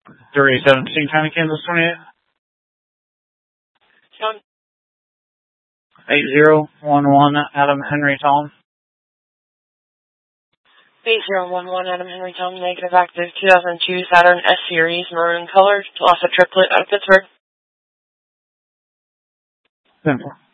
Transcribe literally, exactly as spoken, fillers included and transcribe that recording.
three seventeen, County, Kansas, twenty-eight. John. eight zero one one, Adam Henry Tom. eight zero one one, Adam Henry Tom, negative active, two thousand two Saturn S Series, maroon color, lost a triplet out of Pittsburgh. ten four.